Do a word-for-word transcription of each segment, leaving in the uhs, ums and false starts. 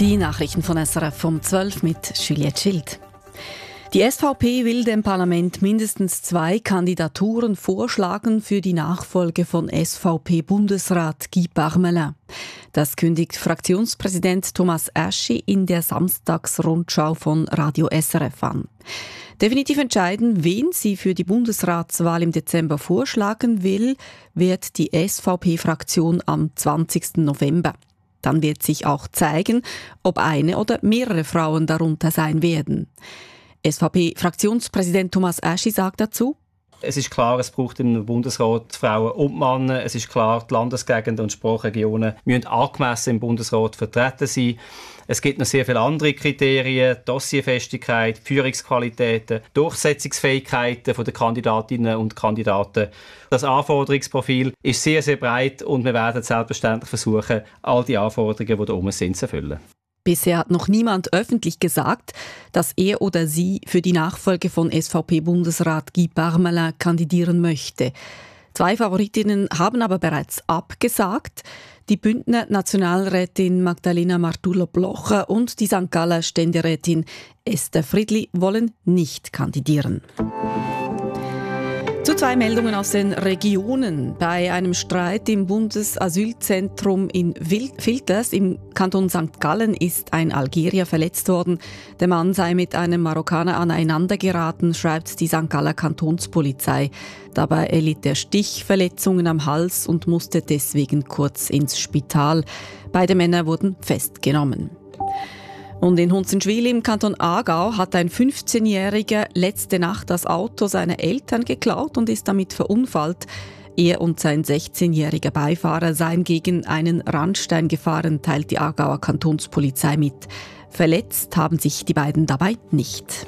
Die Nachrichten von S R F um zwölf mit Juliette Schild. Die S V P will dem Parlament mindestens zwei Kandidaturen vorschlagen für die Nachfolge von S V P-Bundesrat Guy Parmelin. Das kündigt Fraktionspräsident Thomas Aschi in der Samstagsrundschau von Radio S R F an. Definitiv entscheiden, wen sie für die Bundesratswahl im Dezember vorschlagen will, wird die S V P-Fraktion am zwanzigsten November. Dann wird sich auch zeigen, ob eine oder mehrere Frauen darunter sein werden. S V P-Fraktionspräsident Thomas Aschi sagt dazu: Es ist klar, es braucht im Bundesrat Frauen und Männer. Es ist klar, die Landesgegenden und Sprachregionen müssen angemessen im Bundesrat vertreten sein. Es gibt noch sehr viele andere Kriterien: Dossierfestigkeit, Führungsqualitäten, Durchsetzungsfähigkeiten der Kandidatinnen und Kandidaten. Das Anforderungsprofil ist sehr, sehr breit und wir werden selbstverständlich versuchen, all die Anforderungen, die da oben sind, zu erfüllen. Bisher hat noch niemand öffentlich gesagt, dass er oder sie für die Nachfolge von S V P-Bundesrat Guy Parmelin kandidieren möchte. Zwei Favoritinnen haben aber bereits abgesagt. Die Bündner Nationalrätin Magdalena Martullo-Blocher und die Sankt Galler Ständerätin Esther Friedli wollen nicht kandidieren. Zu zwei Meldungen aus den Regionen. Bei einem Streit im Bundesasylzentrum in Filters im Kanton Sankt Gallen ist ein Algerier verletzt worden. Der Mann sei mit einem Marokkaner aneinandergeraten, schreibt die Sankt Galler Kantonspolizei. Dabei erlitt er Stichverletzungen am Hals und musste deswegen kurz ins Spital. Beide Männer wurden festgenommen. Und in Hunzenschwil im Kanton Aargau hat ein fünfzehnjähriger letzte Nacht das Auto seiner Eltern geklaut und ist damit verunfallt. Er und sein sechzehnjähriger Beifahrer seien gegen einen Randstein gefahren, teilt die Aargauer Kantonspolizei mit. Verletzt haben sich die beiden dabei nicht.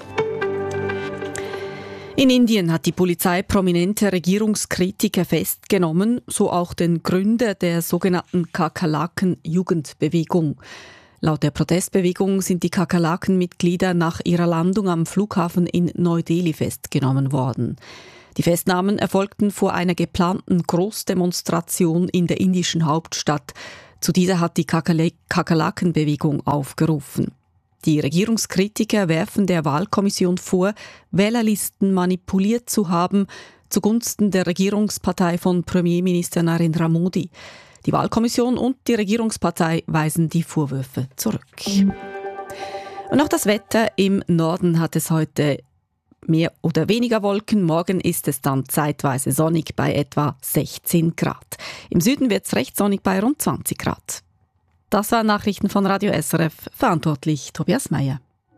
In Indien hat die Polizei prominente Regierungskritiker festgenommen, so auch den Gründer der sogenannten Kakerlaken-Jugendbewegung. Laut der Protestbewegung sind die Kakerlaken-Mitglieder nach ihrer Landung am Flughafen in Neu-Delhi festgenommen worden. Die Festnahmen erfolgten vor einer geplanten Großdemonstration in der indischen Hauptstadt. Zu dieser hat die Kakerlaken-Bewegung aufgerufen. Die Regierungskritiker werfen der Wahlkommission vor, Wählerlisten manipuliert zu haben zugunsten der Regierungspartei von Premierminister Narendra Modi. Die Wahlkommission und die Regierungspartei weisen die Vorwürfe zurück. Und auch das Wetter: Im Norden hat es heute mehr oder weniger Wolken. Morgen ist es dann zeitweise sonnig bei etwa sechzehn Grad. Im Süden wird es recht sonnig bei rund zwanzig Grad. Das waren Nachrichten von Radio S R F. Verantwortlich Tobias Meyer.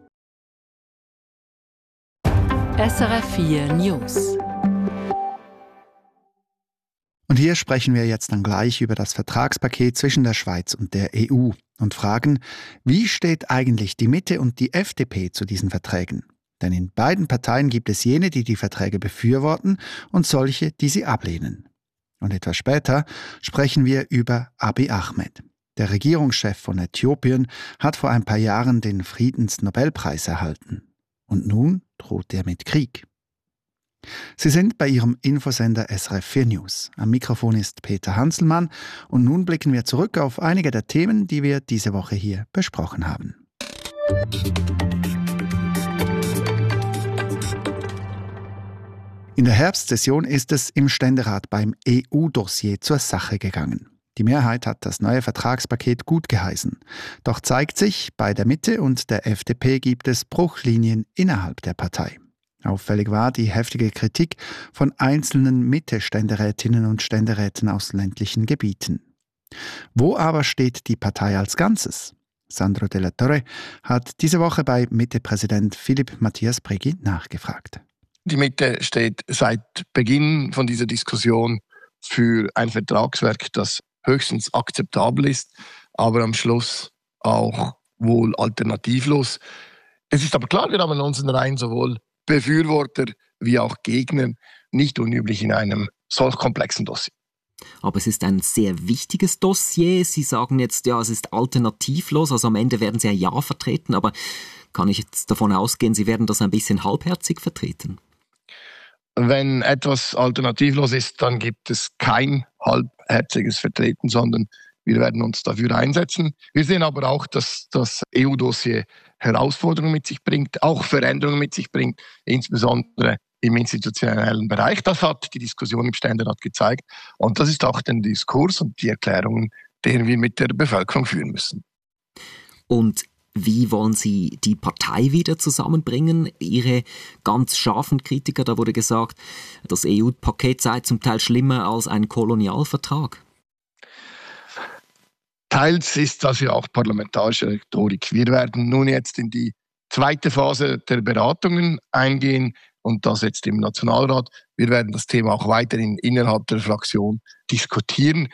S R F vier News. Und hier sprechen wir jetzt dann gleich über das Vertragspaket zwischen der Schweiz und der E U und fragen, wie steht eigentlich die Mitte und die F D P zu diesen Verträgen? Denn in beiden Parteien gibt es jene, die die Verträge befürworten und solche, die sie ablehnen. Und etwas später sprechen wir über Abiy Ahmed. Der Regierungschef von Äthiopien hat vor ein paar Jahren den Friedensnobelpreis erhalten. Und nun droht er mit Krieg. Sie sind bei Ihrem Infosender S R F vier News. Am Mikrofon ist Peter Hanselmann und nun blicken wir zurück auf einige der Themen, die wir diese Woche hier besprochen haben. In der Herbstsession ist es im Ständerat beim E U-Dossier zur Sache gegangen. Die Mehrheit hat das neue Vertragspaket gut geheißen. Doch zeigt sich, bei der Mitte und der F D P gibt es Bruchlinien innerhalb der Partei. Auffällig war die heftige Kritik von einzelnen Mitte-Ständerätinnen und Ständeräten aus ländlichen Gebieten. Wo aber steht die Partei als Ganzes? Sandro Della Torre hat diese Woche bei Mitte-Präsident Philipp Matthias Bregui nachgefragt. Die Mitte steht seit Beginn von dieser Diskussion für ein Vertragswerk, das höchstens akzeptabel ist, aber am Schluss auch wohl alternativlos. Es ist aber klar, wir haben in unseren Reihen sowohl Befürworter wie auch Gegner, nicht unüblich in einem solch komplexen Dossier. Aber es ist ein sehr wichtiges Dossier. Sie sagen jetzt, ja, es ist alternativlos, also am Ende werden Sie ein Ja vertreten, aber kann ich jetzt davon ausgehen, Sie werden das ein bisschen halbherzig vertreten? Wenn etwas alternativlos ist, dann gibt es kein halbherziges Vertreten, sondern Wir werden uns dafür einsetzen. Wir sehen aber auch, dass das E U-Dossier Herausforderungen mit sich bringt, auch Veränderungen mit sich bringt, insbesondere im institutionellen Bereich. Das hat die Diskussion im Ständerat gezeigt. Und das ist auch der Diskurs und die Erklärungen, den wir mit der Bevölkerung führen müssen. Und wie wollen Sie die Partei wieder zusammenbringen? Ihre ganz scharfen Kritiker, da wurde gesagt, das E U-Paket sei zum Teil schlimmer als ein Kolonialvertrag. Teils ist das ja auch parlamentarische Rhetorik. Wir werden nun jetzt in die zweite Phase der Beratungen eingehen und das jetzt im Nationalrat. Wir werden das Thema auch weiterhin innerhalb der Fraktion diskutieren.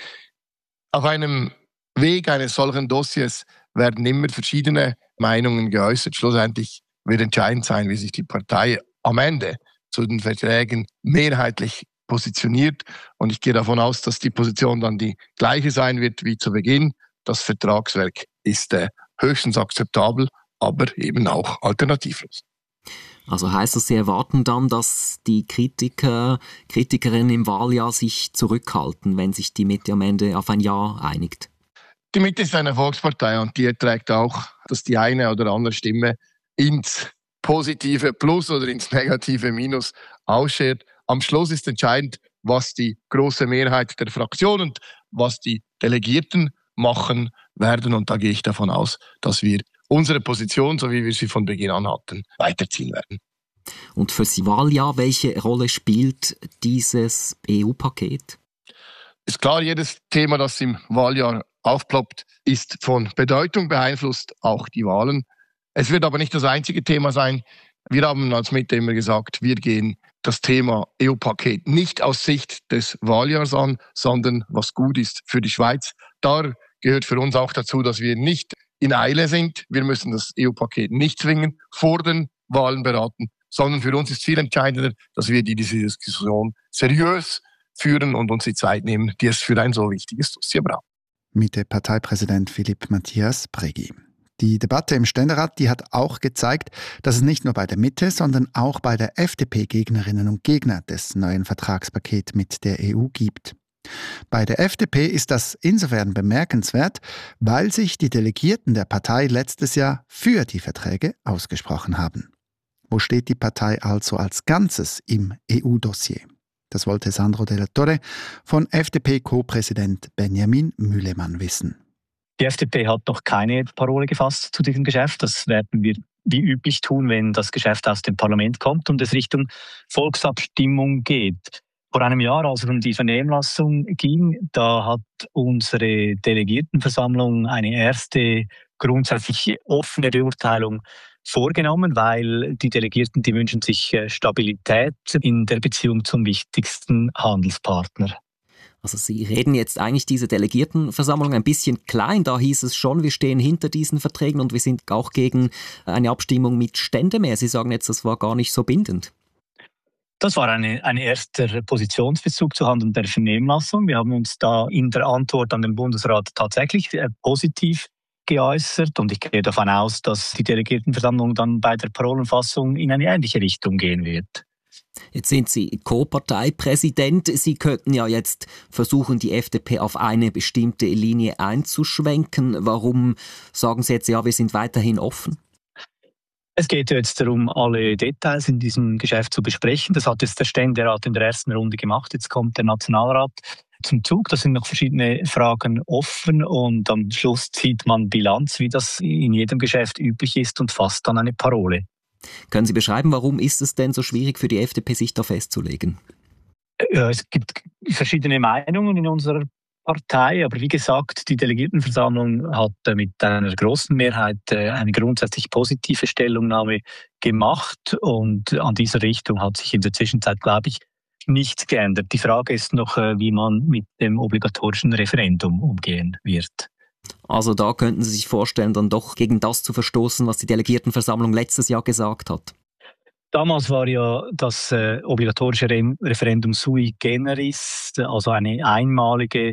Auf einem Weg eines solchen Dossiers werden immer verschiedene Meinungen geäußert. Schlussendlich wird entscheidend sein, wie sich die Partei am Ende zu den Verträgen mehrheitlich positioniert. Und ich gehe davon aus, dass die Position dann die gleiche sein wird wie zu Beginn. Das Vertragswerk ist äh, höchstens akzeptabel, aber eben auch alternativlos. Also heißt das, Sie erwarten dann, dass die Kritiker, Kritikerinnen im Wahljahr sich zurückhalten, wenn sich die Mitte am Ende auf ein Ja einigt? Die Mitte ist eine Volkspartei und die erträgt auch, dass die eine oder andere Stimme ins positive Plus oder ins negative Minus ausschert. Am Schluss ist entscheidend, was die große Mehrheit der Fraktion und was die Delegierten machen werden. Und da gehe ich davon aus, dass wir unsere Position, so wie wir sie von Beginn an hatten, weiterziehen werden. Und für das Wahljahr, welche Rolle spielt dieses E U-Paket? Ist klar, jedes Thema, das im Wahljahr aufploppt, ist von Bedeutung, beeinflusst auch die Wahlen. Es wird aber nicht das einzige Thema sein. Wir haben als Mitte immer gesagt, wir gehen das Thema E U-Paket nicht aus Sicht des Wahljahrs an, sondern was gut ist für die Schweiz. Da gehört für uns auch dazu, dass wir nicht in Eile sind. Wir müssen das E U-Paket nicht zwingend vor den Wahlen beraten, sondern für uns ist viel entscheidender, dass wir diese Diskussion seriös führen und uns die Zeit nehmen, die es für ein so wichtiges Dossier braucht. Mitte-Parteipräsident Philippe Matthias Prägi. Die Debatte im Ständerat, die hat auch gezeigt, dass es nicht nur bei der Mitte, sondern auch bei der F D P-Gegnerinnen und Gegner des neuen Vertragspakets mit der E U gibt. Bei der F D P ist das insofern bemerkenswert, weil sich die Delegierten der Partei letztes Jahr für die Verträge ausgesprochen haben. Wo steht die Partei also als Ganzes im E U-Dossier? Das wollte Sandro Della Torre von F D P-Co-Präsident Benjamin Mühlemann wissen. Die F D P hat noch keine Parole gefasst zu diesem Geschäft. Das werden wir wie üblich tun, wenn das Geschäft aus dem Parlament kommt und es Richtung Volksabstimmung geht. Vor einem Jahr, als es um die Vernehmlassung ging, da hat unsere Delegiertenversammlung eine erste grundsätzlich offene Beurteilung vorgenommen, weil die Delegierten, die wünschen sich Stabilität in der Beziehung zum wichtigsten Handelspartner. Also Sie reden jetzt eigentlich diese Delegiertenversammlung ein bisschen klein. Da hieß es schon, wir stehen hinter diesen Verträgen und wir sind auch gegen eine Abstimmung mit Ständemehr. Sie sagen jetzt, das war gar nicht so bindend. Das war eine, ein erster Positionsbezug zuhanden der Vernehmlassung. Wir haben uns da in der Antwort an den Bundesrat tatsächlich äh, positiv geäußert und ich gehe davon aus, dass die Delegiertenversammlung dann bei der Parolenfassung in eine ähnliche Richtung gehen wird. Jetzt sind Sie Co-Parteipräsident. Sie könnten ja jetzt versuchen, die F D P auf eine bestimmte Linie einzuschwenken. Warum sagen Sie jetzt, ja, wir sind weiterhin offen? Es geht jetzt darum, alle Details in diesem Geschäft zu besprechen. Das hat jetzt der Ständerat in der ersten Runde gemacht. Jetzt kommt der Nationalrat zum Zug. Da sind noch verschiedene Fragen offen und am Schluss zieht man Bilanz, wie das in jedem Geschäft üblich ist, und fasst dann eine Parole. Können Sie beschreiben, warum ist es denn so schwierig für die F D P, sich da festzulegen? Ja, es gibt verschiedene Meinungen in unserer Partei, aber wie gesagt, die Delegiertenversammlung hat mit einer großen Mehrheit eine grundsätzlich positive Stellungnahme gemacht und an dieser Richtung hat sich in der Zwischenzeit, glaube ich, nichts geändert. Die Frage ist noch, wie man mit dem obligatorischen Referendum umgehen wird. Also da könnten Sie sich vorstellen, dann doch gegen das zu verstoßen, was die Delegiertenversammlung letztes Jahr gesagt hat? Damals war ja das äh, obligatorische Re- Referendum sui generis, also eine einmalige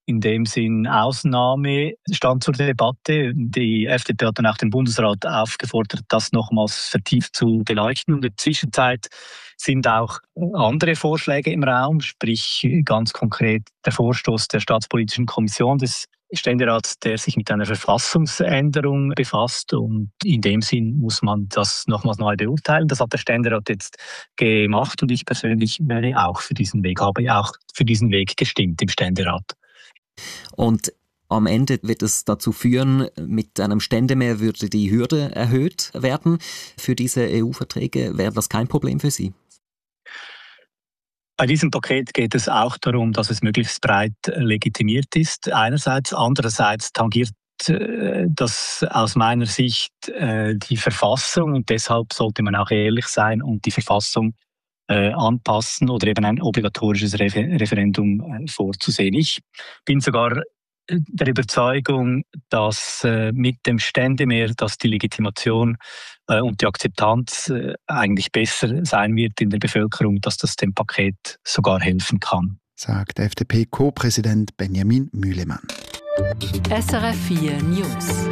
in dem Sinn Ausnahme stand zur Debatte. Die F D P hat dann auch den Bundesrat aufgefordert, das nochmals vertieft zu beleuchten. Und in der Zwischenzeit sind auch andere Vorschläge im Raum, sprich ganz konkret der Vorstoß der Staatspolitischen Kommission des Ständerats, der sich mit einer Verfassungsänderung befasst. Und in dem Sinn muss man das nochmals neu beurteilen. Das hat der Ständerat jetzt gemacht und ich persönlich wäre auch für diesen Weg, habe auch für diesen Weg gestimmt im Ständerat. Und am Ende wird es dazu führen, mit einem Ständemehr würde die Hürde erhöht werden. Für diese E U-Verträge wäre das kein Problem für Sie? Bei diesem Paket geht es auch darum, dass es möglichst breit legitimiert ist. Einerseits, andererseits tangiert das aus meiner Sicht die Verfassung und deshalb sollte man auch ehrlich sein und die Verfassung anpassen oder eben ein obligatorisches Referendum vorzusehen. Ich bin sogar der Überzeugung, dass äh, mit dem Ständemehr, dass die Legitimation äh, und die Akzeptanz äh, eigentlich besser sein wird in der Bevölkerung, dass das dem Paket sogar helfen kann. Sagt F D P-Co-Präsident Benjamin Mühlemann. S R F vier News.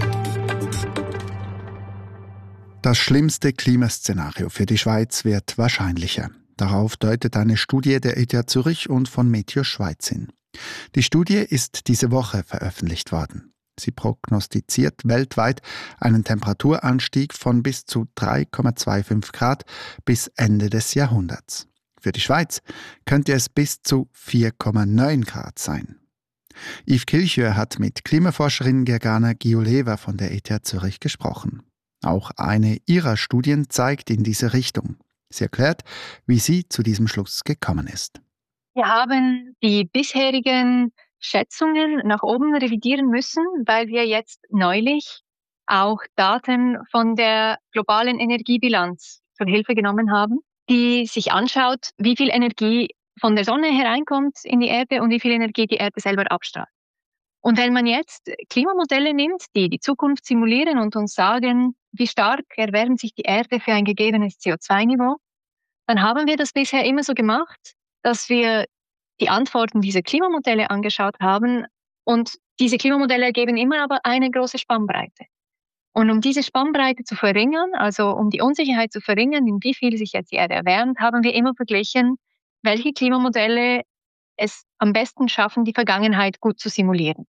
Das schlimmste Klimaszenario für die Schweiz wird wahrscheinlicher. Darauf deutet eine Studie der E T H Zürich und von Meteo Schweiz hin. Die Studie ist diese Woche veröffentlicht worden. Sie prognostiziert weltweit einen Temperaturanstieg von bis zu drei Komma fünfundzwanzig Grad bis Ende des Jahrhunderts. Für die Schweiz könnte es bis zu vier Komma neun Grad sein. Yves Kilchör hat mit Klimaforscherin Gergana Gioleva von der E T H Zürich gesprochen. Auch eine ihrer Studien zeigt in diese Richtung. Sie erklärt, wie sie zu diesem Schluss gekommen ist. Wir haben die bisherigen Schätzungen nach oben revidieren müssen, weil wir jetzt neulich auch Daten von der globalen Energiebilanz zur Hilfe genommen haben, die sich anschaut, wie viel Energie von der Sonne hereinkommt in die Erde und wie viel Energie die Erde selber abstrahlt. Und wenn man jetzt Klimamodelle nimmt, die die Zukunft simulieren und uns sagen, wie stark erwärmt sich die Erde für ein gegebenes C O zwei Niveau, dann haben wir das bisher immer so gemacht, dass wir die Antworten dieser Klimamodelle angeschaut haben und diese Klimamodelle ergeben immer aber eine große Spannbreite. Und um diese Spannbreite zu verringern, also um die Unsicherheit zu verringern, in wie viel sich jetzt die Erde erwärmt, haben wir immer verglichen, welche Klimamodelle es am besten schaffen, die Vergangenheit gut zu simulieren.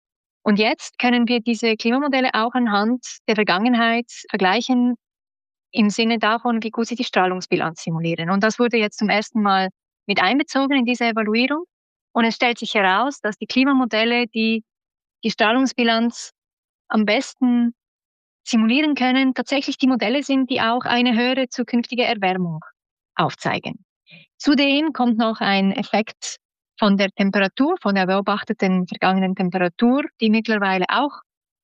Und jetzt können wir diese Klimamodelle auch anhand der Vergangenheit vergleichen, im Sinne davon, wie gut sie die Strahlungsbilanz simulieren. Und das wurde jetzt zum ersten Mal mit einbezogen in diese Evaluierung. Und es stellt sich heraus, dass die Klimamodelle, die die Strahlungsbilanz am besten simulieren können, tatsächlich die Modelle sind, die auch eine höhere zukünftige Erwärmung aufzeigen. Zudem kommt noch ein Effekt von der Temperatur, von der beobachteten vergangenen Temperatur, die mittlerweile auch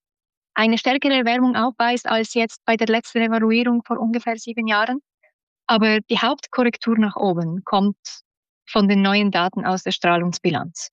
eine stärkere Erwärmung aufweist als jetzt bei der letzten Evaluierung vor ungefähr sieben Jahren. Aber die Hauptkorrektur nach oben kommt von den neuen Daten aus der Strahlungsbilanz.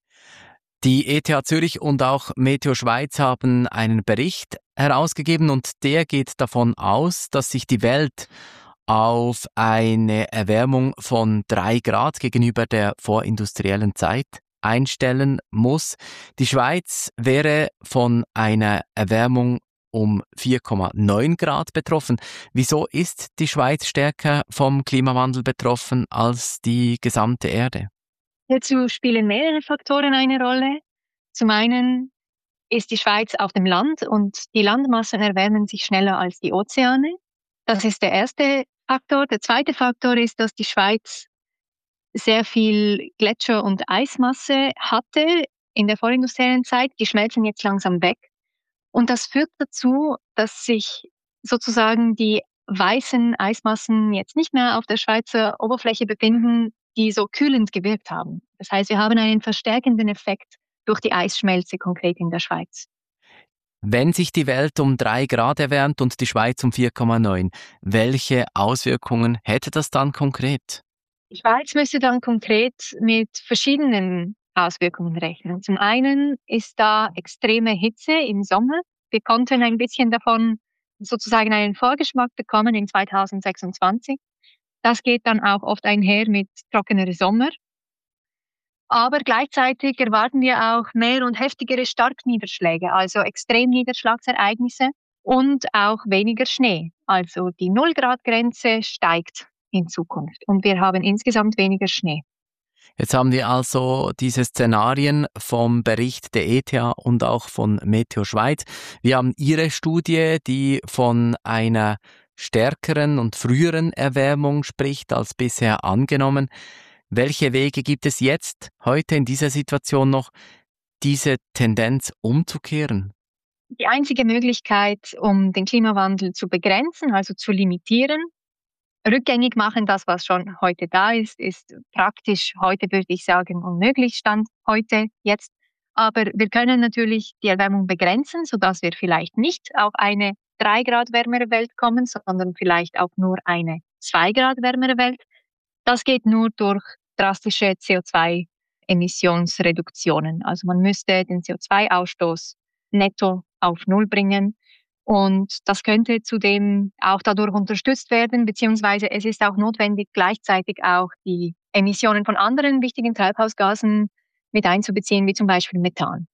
Die E T H Zürich und auch Meteo Schweiz haben einen Bericht herausgegeben und der geht davon aus, dass sich die Welt auf eine Erwärmung von drei Grad gegenüber der vorindustriellen Zeit einstellen muss. Die Schweiz wäre von einer Erwärmung um vier Komma neun Grad betroffen. Wieso ist die Schweiz stärker vom Klimawandel betroffen als die gesamte Erde? Hierzu spielen mehrere Faktoren eine Rolle. Zum einen ist die Schweiz auf dem Land und die Landmassen erwärmen sich schneller als die Ozeane. Das ist der erste Faktor. Der zweite Faktor ist, dass die Schweiz sehr viel Gletscher- und Eismasse hatte in der vorindustriellen Zeit. Die schmelzen jetzt langsam weg. Und das führt dazu, dass sich sozusagen die weißen Eismassen jetzt nicht mehr auf der Schweizer Oberfläche befinden, die so kühlend gewirkt haben. Das heißt, wir haben einen verstärkenden Effekt durch die Eisschmelze konkret in der Schweiz. Wenn sich die Welt um drei Grad erwärmt und die Schweiz um vier Komma neun, welche Auswirkungen hätte das dann konkret? Die Schweiz müsste dann konkret mit verschiedenen Auswirkungen rechnen. Zum einen ist da extreme Hitze im Sommer. Wir konnten ein bisschen davon sozusagen einen Vorgeschmack bekommen in zweitausendsechsundzwanzig. Das geht dann auch oft einher mit trockeneren Sommer. Aber gleichzeitig erwarten wir auch mehr und heftigere Starkniederschläge, also Extremniederschlagsereignisse und auch weniger Schnee. Also die Null-Grad-Grenze steigt in Zukunft und wir haben insgesamt weniger Schnee. Jetzt haben wir also diese Szenarien vom Bericht der E T H und auch von Meteo Schweiz. Wir haben Ihre Studie, die von einer stärkeren und früheren Erwärmung spricht als bisher angenommen. Welche Wege gibt es jetzt, heute in dieser Situation noch, diese Tendenz umzukehren? Die einzige Möglichkeit, um den Klimawandel zu begrenzen, also zu limitieren, rückgängig machen, das, was schon heute da ist, ist praktisch heute, würde ich sagen, unmöglich, Stand heute, jetzt. Aber wir können natürlich die Erwärmung begrenzen, sodass wir vielleicht nicht auf eine drei Grad wärmere Welt kommen, sondern vielleicht auf nur eine zwei Grad wärmere Welt. Das geht nur durch drastische C O zwei Emissionsreduktionen. Also man müsste den C O zwei Ausstoß netto auf Null bringen. Und das könnte zudem auch dadurch unterstützt werden, beziehungsweise es ist auch notwendig, gleichzeitig auch die Emissionen von anderen wichtigen Treibhausgasen mit einzubeziehen, wie zum Beispiel Methan.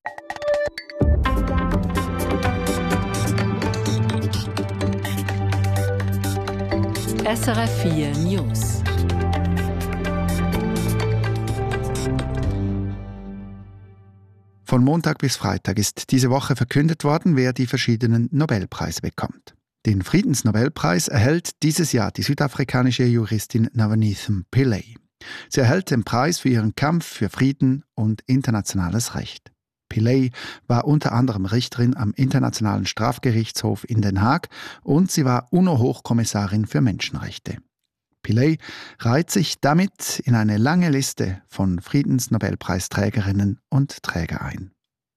S R F vier News. Von Montag bis Freitag ist diese Woche verkündet worden, wer die verschiedenen Nobelpreise bekommt. Den Friedensnobelpreis erhält dieses Jahr die südafrikanische Juristin Navaneethem Pillay. Sie erhält den Preis für ihren Kampf für Frieden und internationales Recht. Pillay war unter anderem Richterin am Internationalen Strafgerichtshof in Den Haag und sie war UNO-Hochkommissarin für Menschenrechte. Pillay reiht sich damit in eine lange Liste von Friedensnobelpreisträgerinnen und Träger ein.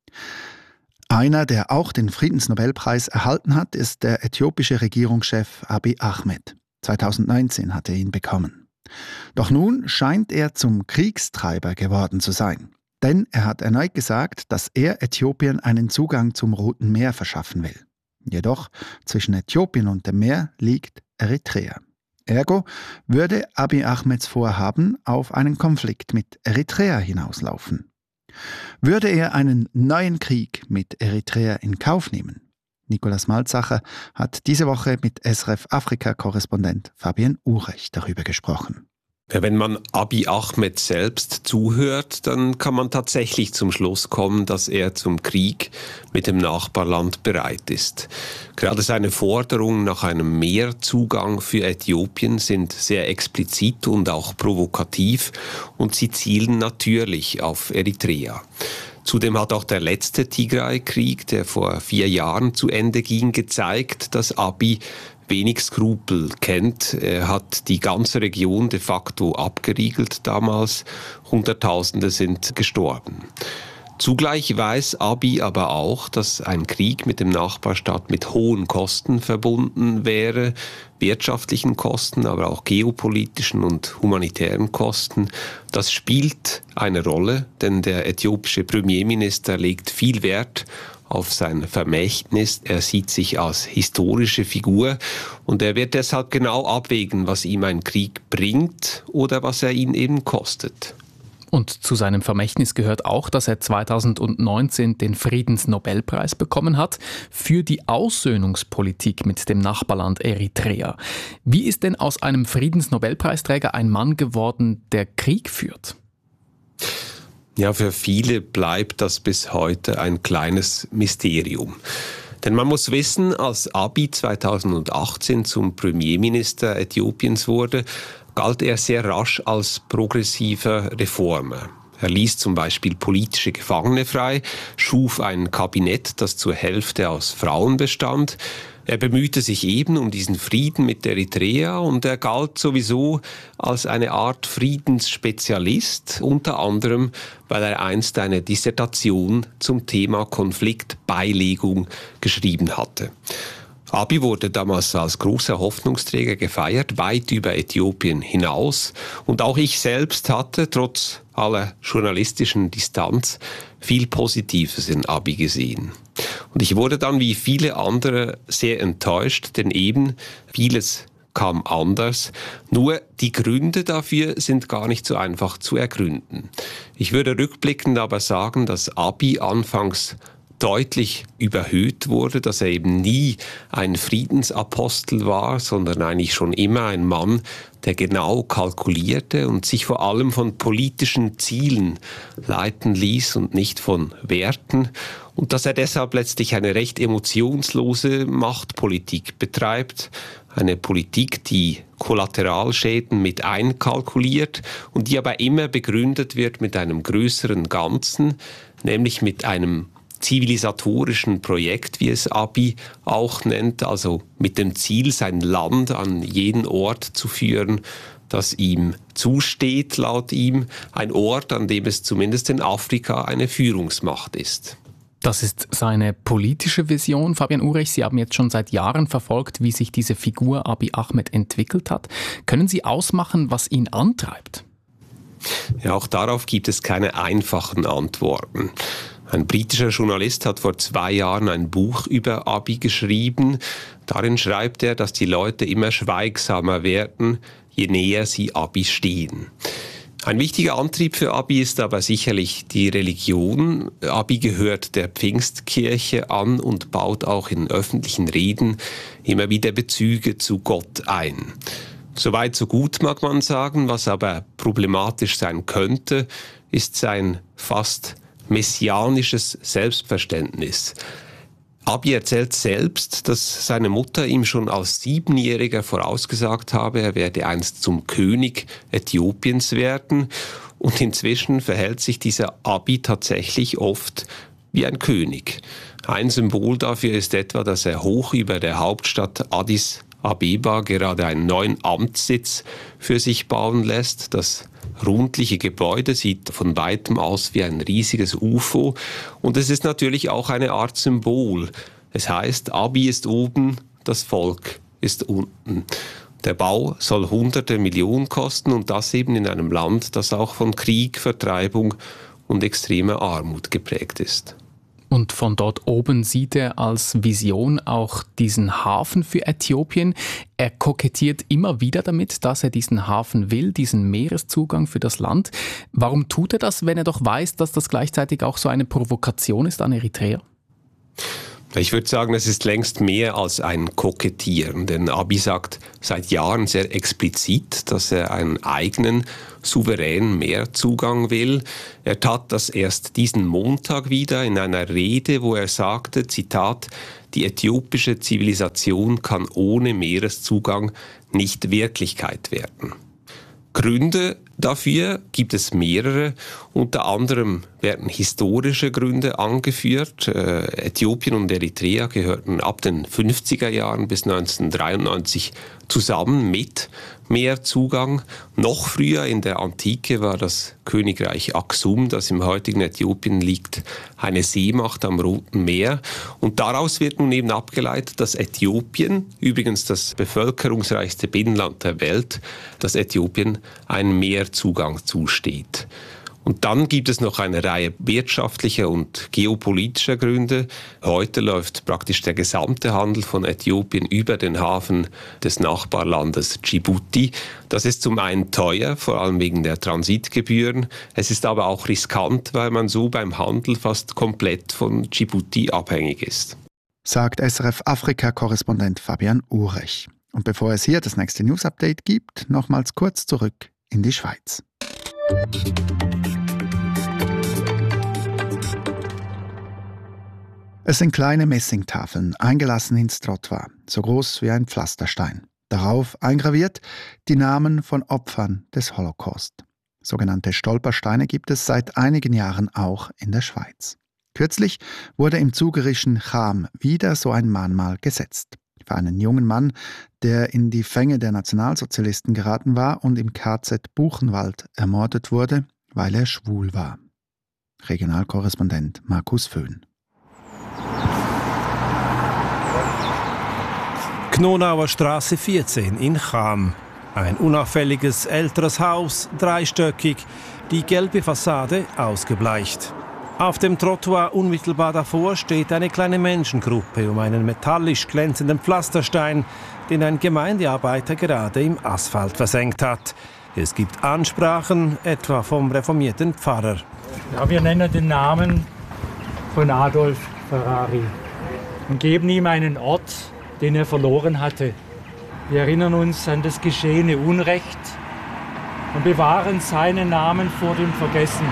Einer, der auch den Friedensnobelpreis erhalten hat, ist der äthiopische Regierungschef Abiy Ahmed. zweitausendneunzehn hat er ihn bekommen. Doch nun scheint er zum Kriegstreiber geworden zu sein. Denn er hat erneut gesagt, dass er Äthiopien einen Zugang zum Roten Meer verschaffen will. Jedoch zwischen Äthiopien und dem Meer liegt Eritrea. Ergo würde Abiy Ahmeds Vorhaben auf einen Konflikt mit Eritrea hinauslaufen. Würde er einen neuen Krieg mit Eritrea in Kauf nehmen? Nicolas Malzacher hat diese Woche mit S R F-Afrika-Korrespondent Fabian Urech darüber gesprochen. Wenn man Abiy Ahmed selbst zuhört, dann kann man tatsächlich zum Schluss kommen, dass er zum Krieg mit dem Nachbarland bereit ist. Gerade seine Forderungen nach einem Meerzugang für Äthiopien sind sehr explizit und auch provokativ und sie zielen natürlich auf Eritrea. Zudem hat auch der letzte Tigray-Krieg, der vor vier Jahren zu Ende ging, gezeigt, dass Abiy wenig Skrupel kennt. Er hat die ganze Region de facto abgeriegelt damals. Hunderttausende sind gestorben. Zugleich weiß Abiy aber auch, dass ein Krieg mit dem Nachbarstaat mit hohen Kosten verbunden wäre, wirtschaftlichen Kosten, aber auch geopolitischen und humanitären Kosten. Das spielt eine Rolle, denn der äthiopische Premierminister legt viel Wert auf sein Vermächtnis. Er sieht sich als historische Figur und er wird deshalb genau abwägen, was ihm ein Krieg bringt oder was er ihn eben kostet. Und zu seinem Vermächtnis gehört auch, dass er zweitausendneunzehn den Friedensnobelpreis bekommen hat für die Aussöhnungspolitik mit dem Nachbarland Eritrea. Wie ist denn aus einem Friedensnobelpreisträger ein Mann geworden, der Krieg führt? Ja, für viele bleibt das bis heute ein kleines Mysterium. Denn man muss wissen, als Abiy zweitausendachtzehn zum Premierminister Äthiopiens wurde, galt er sehr rasch als progressiver Reformer. Er ließ zum Beispiel politische Gefangene frei, schuf ein Kabinett, das zur Hälfte aus Frauen bestand. Er bemühte sich eben um diesen Frieden mit Eritrea und er galt sowieso als eine Art Friedensspezialist, unter anderem, weil er einst eine Dissertation zum Thema Konfliktbeilegung geschrieben hatte. Abiy wurde damals als großer Hoffnungsträger gefeiert, weit über Äthiopien hinaus. Und auch ich selbst hatte, trotz aller journalistischen Distanz, viel Positives in Abiy gesehen. Und ich wurde dann wie viele andere sehr enttäuscht, denn eben vieles kam anders. Nur die Gründe dafür sind gar nicht so einfach zu ergründen. Ich würde rückblickend aber sagen, dass Abiy anfangs deutlich überhöht wurde, dass er eben nie ein Friedensapostel war, sondern eigentlich schon immer ein Mann, der genau kalkulierte und sich vor allem von politischen Zielen leiten ließ und nicht von Werten. Und dass er deshalb letztlich eine recht emotionslose Machtpolitik betreibt, eine Politik, die Kollateralschäden mit einkalkuliert und die aber immer begründet wird mit einem größeren Ganzen, nämlich mit einem zivilisatorischen Projekt, wie es Abiy auch nennt, also mit dem Ziel, sein Land an jeden Ort zu führen, das ihm zusteht, laut ihm, ein Ort, an dem es zumindest in Afrika eine Führungsmacht ist. Das ist seine politische Vision. Fabian Urech, Sie haben jetzt schon seit Jahren verfolgt, wie sich diese Figur Abiy Ahmed entwickelt hat. Können Sie ausmachen, was ihn antreibt? Ja, auch darauf gibt es keine einfachen Antworten. Ein britischer Journalist hat vor zwei Jahren ein Buch über Abiy geschrieben. Darin schreibt er, dass die Leute immer schweigsamer werden, je näher sie Abiy stehen. Ein wichtiger Antrieb für Abiy ist aber sicherlich die Religion. Abiy gehört der Pfingstkirche an und baut auch in öffentlichen Reden immer wieder Bezüge zu Gott ein. Soweit so gut, mag man sagen. Was aber problematisch sein könnte, ist sein fast messianisches Selbstverständnis. Abiy erzählt selbst, dass seine Mutter ihm schon als Siebenjähriger vorausgesagt habe, er werde einst zum König Äthiopiens werden. Und inzwischen verhält sich dieser Abiy tatsächlich oft wie ein König. Ein Symbol dafür ist etwa, dass er hoch über der Hauptstadt Addis Abeba gerade einen neuen Amtssitz für sich bauen lässt. Das rundliche Gebäude sieht von weitem aus wie ein riesiges U F O und es ist natürlich auch eine Art Symbol. Es heißt, Abiy ist oben, das Volk ist unten. Der Bau soll hunderte Millionen kosten und das eben in einem Land, das auch von Krieg, Vertreibung und extremer Armut geprägt ist. Und von dort oben sieht er als Vision auch diesen Hafen für Äthiopien. Er kokettiert immer wieder damit, dass er diesen Hafen will, diesen Meereszugang für das Land. Warum tut er das, wenn er doch weiß, dass das gleichzeitig auch so eine Provokation ist an Eritrea? Ich würde sagen, es ist längst mehr als ein Kokettieren, denn Abiy sagt seit Jahren sehr explizit, dass er einen eigenen, souveränen Meerzugang will. Er tat das erst diesen Montag wieder in einer Rede, wo er sagte, Zitat, die äthiopische Zivilisation kann ohne Meereszugang nicht Wirklichkeit werden. Gründe dafür gibt es mehrere. Unter anderem werden historische Gründe angeführt. Äh, Äthiopien und Eritrea gehörten ab den fünfziger Jahren bis neunzehnhundertdreiundneunzig zusammen mit Meerzugang. Noch früher in der Antike war das Königreich Aksum, das im heutigen Äthiopien liegt, eine Seemacht am Roten Meer. Und daraus wird nun eben abgeleitet, dass Äthiopien, übrigens das bevölkerungsreichste Binnenland der Welt, dass Äthiopien einen Meerzugang zusteht. Und dann gibt es noch eine Reihe wirtschaftlicher und geopolitischer Gründe. Heute läuft praktisch der gesamte Handel von Äthiopien über den Hafen des Nachbarlandes Djibouti. Das ist zum einen teuer, vor allem wegen der Transitgebühren. Es ist aber auch riskant, weil man so beim Handel fast komplett von Djibouti abhängig ist. Sagt S R F-Afrika-Korrespondent Fabian Urech. Und bevor es hier das nächste News-Update gibt, nochmals kurz zurück in die Schweiz. Es sind kleine Messingtafeln, eingelassen ins Trottoir, so groß wie ein Pflasterstein. Darauf eingraviert die Namen von Opfern des Holocaust. Sogenannte Stolpersteine gibt es seit einigen Jahren auch in der Schweiz. Kürzlich wurde im zugerischen Cham wieder so ein Mahnmal gesetzt. Für einen jungen Mann, der in die Fänge der Nationalsozialisten geraten war und im K Z Buchenwald ermordet wurde, weil er schwul war. Regionalkorrespondent Markus Föhn. Knonauer Straße vierzehn in Cham. Ein unauffälliges älteres Haus, dreistöckig, die gelbe Fassade ausgebleicht. Auf dem Trottoir unmittelbar davor steht eine kleine Menschengruppe um einen metallisch glänzenden Pflasterstein, den ein Gemeindearbeiter gerade im Asphalt versenkt hat. Es gibt Ansprachen, etwa vom reformierten Pfarrer. Ja, wir nennen den Namen von Adolf Ferrari und geben ihm einen Ort, den er verloren hatte. Wir erinnern uns an das geschehene Unrecht und bewahren seinen Namen vor dem Vergessen.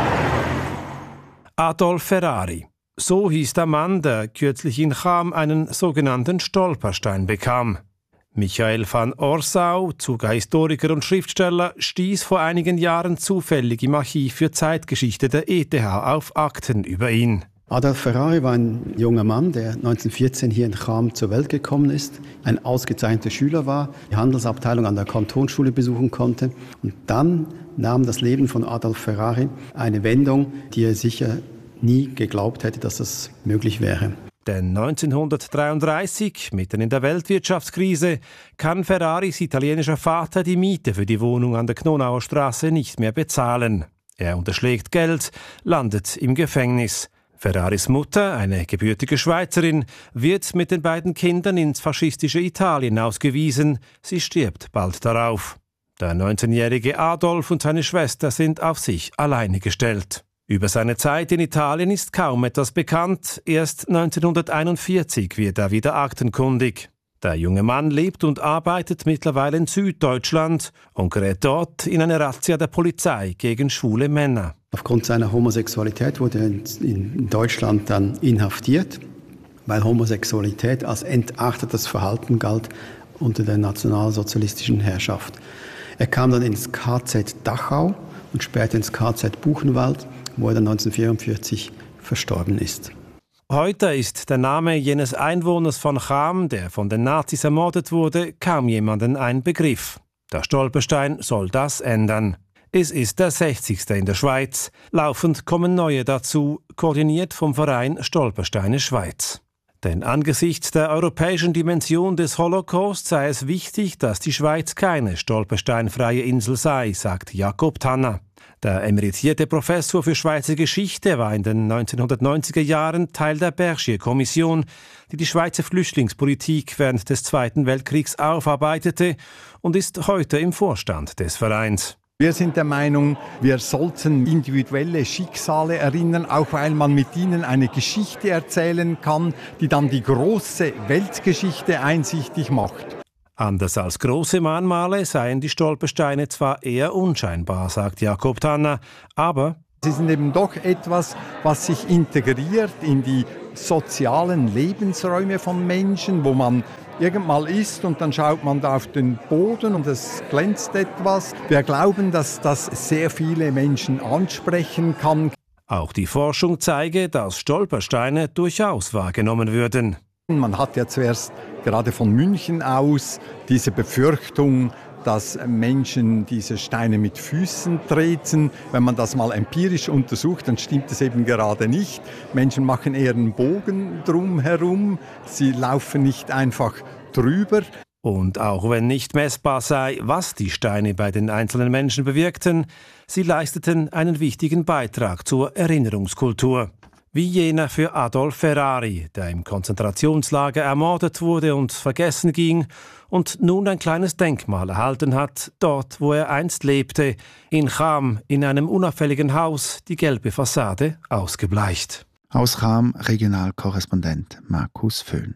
Adolf Ferrari. So hieß der Mann, der kürzlich in Cham einen sogenannten Stolperstein bekam. Michael van Orsau, Zuger Historiker und Schriftsteller, stieß vor einigen Jahren zufällig im Archiv für Zeitgeschichte der E T H auf Akten über ihn. Adolf Ferrari war ein junger Mann, der neunzehnhundertvierzehn hier in Cham zur Welt gekommen ist, ein ausgezeichneter Schüler war, die Handelsabteilung an der Kantonsschule besuchen konnte. Und dann nahm das Leben von Adolf Ferrari eine Wendung, die er sicher nie geglaubt hätte, dass das möglich wäre. Denn neunzehnhundertdreiunddreißig, mitten in der Weltwirtschaftskrise, kann Ferraris italienischer Vater die Miete für die Wohnung an der Knonauer Straße nicht mehr bezahlen. Er unterschlägt Geld, landet im Gefängnis. Ferraris Mutter, eine gebürtige Schweizerin, wird mit den beiden Kindern ins faschistische Italien ausgewiesen. Sie stirbt bald darauf. Der neunzehnjährige Adolf und seine Schwester sind auf sich alleine gestellt. Über seine Zeit in Italien ist kaum etwas bekannt. Erst neunzehnhunderteinundvierzig wird er wieder aktenkundig. Der junge Mann lebt und arbeitet mittlerweile in Süddeutschland und gerät dort in eine Razzia der Polizei gegen schwule Männer. Aufgrund seiner Homosexualität wurde er in Deutschland dann inhaftiert, weil Homosexualität als entartetes Verhalten galt unter der nationalsozialistischen Herrschaft. Er kam dann ins K Z Dachau und später ins K Z Buchenwald, wo er dann neunzehnhundertvierundvierzig verstorben ist. Heute ist der Name jenes Einwohners von Cham, der von den Nazis ermordet wurde, kaum jemandem ein Begriff. Der Stolperstein soll das ändern. Es ist der sechzigste in der Schweiz. Laufend kommen neue dazu, koordiniert vom Verein Stolpersteine Schweiz. Denn angesichts der europäischen Dimension des Holocaust sei es wichtig, dass die Schweiz keine stolpersteinfreie Insel sei, sagt Jakob Tanner. Der emeritierte Professor für Schweizer Geschichte war in den neunzehnhundertneunziger Jahren Teil der Bergier-Kommission, die die Schweizer Flüchtlingspolitik während des Zweiten Weltkriegs aufarbeitete und ist heute im Vorstand des Vereins. Wir sind der Meinung, wir sollten individuelle Schicksale erinnern, auch weil man mit ihnen eine Geschichte erzählen kann, die dann die große Weltgeschichte einsichtig macht. Anders als große Mahnmale seien die Stolpersteine zwar eher unscheinbar, sagt Jakob Tanner, aber sie sind eben doch etwas, was sich integriert in die sozialen Lebensräume von Menschen, wo man irgendwann ist und dann schaut man da auf den Boden und es glänzt etwas. Wir glauben, dass das sehr viele Menschen ansprechen kann. Auch die Forschung zeige, dass Stolpersteine durchaus wahrgenommen würden. Man hat ja zuerst gerade von München aus diese Befürchtung, dass Menschen diese Steine mit Füßen treten. Wenn man das mal empirisch untersucht, dann stimmt es eben gerade nicht. Menschen machen eher einen Bogen drumherum. Sie laufen nicht einfach drüber. Und auch wenn nicht messbar sei, was die Steine bei den einzelnen Menschen bewirkten, sie leisteten einen wichtigen Beitrag zur Erinnerungskultur. Wie jener für Adolf Ferrari, der im Konzentrationslager ermordet wurde und vergessen ging und nun ein kleines Denkmal erhalten hat, dort wo er einst lebte, in Cham, in einem unauffälligen Haus, die gelbe Fassade ausgebleicht. Aus Cham Regionalkorrespondent Markus Föhn.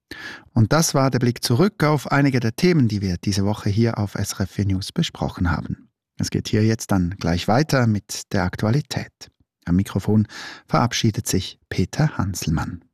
Und das war der Blick zurück auf einige der Themen, die wir diese Woche hier auf S R F vier News besprochen haben. Es geht hier jetzt dann gleich weiter mit der Aktualität. Am Mikrofon verabschiedet sich Peter Hanselmann.